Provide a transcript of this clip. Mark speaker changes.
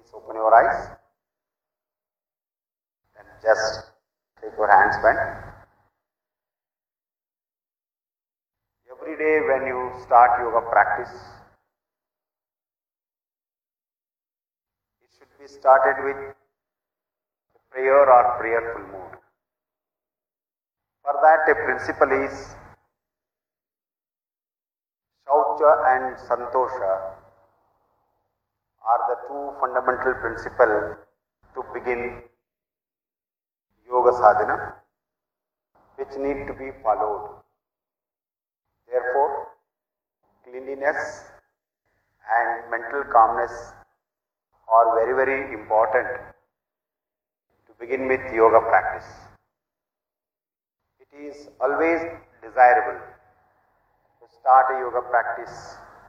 Speaker 1: open your eyes and just take your hands bent. Every day when you start yoga practice, it should be started with a prayer or prayerful mood. For that, a principle is Shaucha and Santosha are the two fundamental principles to begin yoga sadhana, which need to be followed. Therefore, cleanliness and mental calmness are very, very important to begin with yoga practice. It is always desirable to start a yoga practice